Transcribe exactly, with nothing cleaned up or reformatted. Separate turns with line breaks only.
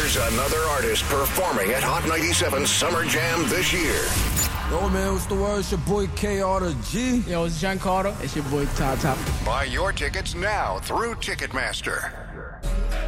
Here's another artist performing at Hot ninety-seven Summer Jam this year.
Yo, man, what's the word? It's your boy K R the G.
Yo, it's Jen Carter. It's your boy Todd Top.
Buy your tickets now through Ticketmaster.